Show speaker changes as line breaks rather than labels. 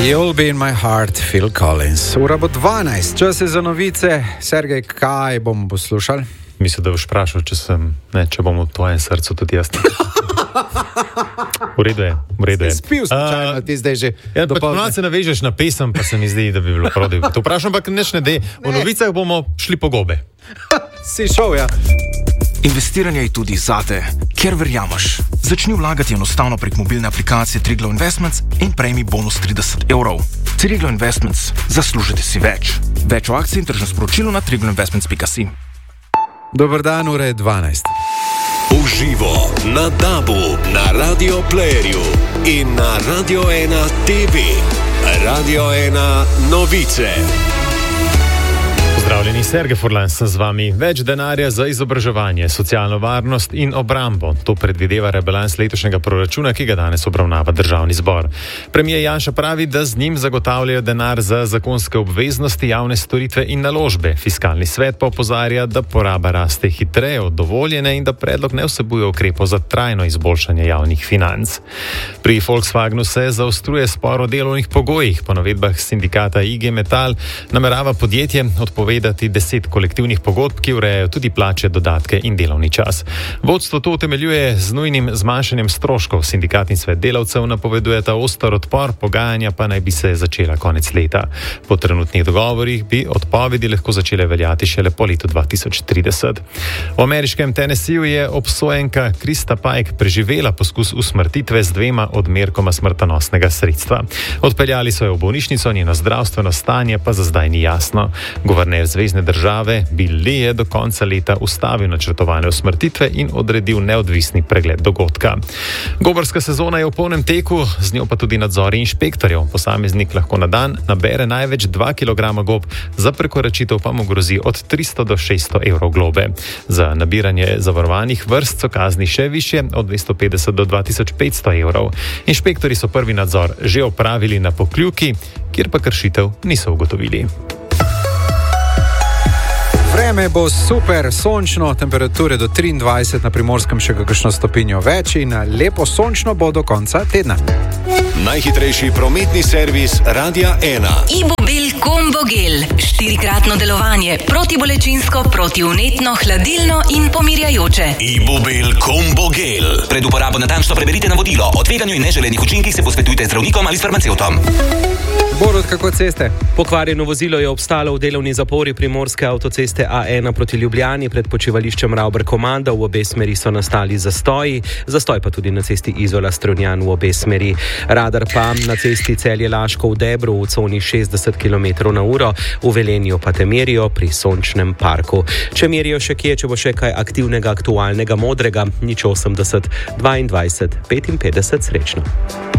You'll be in my heart, Phil Collins. Ura bo 12, čas je za novice. Sergej, kaj bomo poslušali?
Mislim, da boš vprašal, če bom v tvojem srcu tudi jaz. V redu je.
Spil slučajno, ti zdaj že.
Ja, pa se navežeš na pesem, pa se mi zdi, da bi bilo prav, da bi to vprašal, ampak nič ne de. V novicah bomo šli po gobe.
Si šel, ja.
Investiranje je tudi zate, ker verjameš. Začni vlagati enostavno prek mobilne aplikacije Triglav Investments in prejmi bonus 30 €. Triglav Investments. Zaslužite si več. Več o akciji in tržnem sporočilu na triglavinvestments.si.
Dober dan, ura je 12.
Uživo na DAB-u, na Radio Playerju in na Radio 1 TV. Radio 1 novice.
Pozdravljeni, Sergej Furlan sem z vami. Več denarja za izobraževanje, socialno varnost in obrambo. To predvideva rebalans letošnjega proračuna, ki ga danes obravnava Državni zbor. Premijer Janša pravi, da z njim zagotavljajo denar za zakonske obveznosti, javne storitve in naložbe. Fiskalni svet pa opozarja, da poraba raste hitreje od dovoljene in da predlog ne vsebuje ukrepov za trajno izboljšanje javnih financ. Pri Volkswagenu se zaostruje spor o delovnih pogojih. Po navedbah sindikata IG Metall namerava podjetje odpovedati 10 kolektivnih pogodb, ki urejajo tudi plače, dodatke in delovni čas. Vodstvo to utemeljuje z nujnim zmanjšanjem stroškov. Sindikat in svet delavcev napovedujeta oster odpor, pogajanja pa naj bi se začela konec leta. Po trenutnih dogovorih bi odpovedi lahko začele veljati šele po letu 2030. V ameriškem Tennesseeju je obsojenka Krista Pike preživela poskus usmrtitve z 2 odmerkoma smrtonosnega sredstva. Odpeljali so jo v bolnišnico, njeno zdravstveno stanje pa za zdaj ni jasno. Guverner zvezne države Bill Lee je do konca leta ustavil načrtovane usmrtitve in odredil neodvisni pregled dogodka. Gobarska sezona je v polnem teku, z njo pa tudi nadzori inšpektorjev. Posameznik lahko na dan nabere največ 2 kg gob, za prekoračitev pa mu grozi od 300 do 600 € globe. Za nabiranje zavarovanih vrst so kazni še višje, od 250 do 2500 €. Inšpektorji so prvi nadzor že opravili na Pokljuki, kjer pa kršitev niso ugotovili.
Vreme bo super, sončno, temperature do 23, na Primorskem še kakšno stopinjo več in lepo sončno bo do konca tedna.
Najhitrejši prometni servis Radia 1.
Ibubil Combo Gel. 4-kratno delovanje, protibolečinsko, protivnetno, hladilno in pomirjajoče.
Ibubil Combo Gel.
Pred uporabo natančno preberite navodilo. O tveganju in neželenih učinkih se posvetujte z zdravnikom ali s farmacevtom.
Borut, kako ceste?
Pokvarjeno vozilo je obstalo v delovni zapori Primorske avtoceste A1 proti Ljubljani pred počivališčem Ravber-Komanda. V obe smeri so nastali zastoji, zastoj pa tudi na cesti Izola-Strunjan v obe smeri. Radar pa na cesti Celje-Laško v Debru v coni 60 km/h, v Velenju pa te merijo pri Sončnem parku. Če merijo še kje, če bo še kaj aktivnega, aktualnega, modrega, 080 22 55, srečno.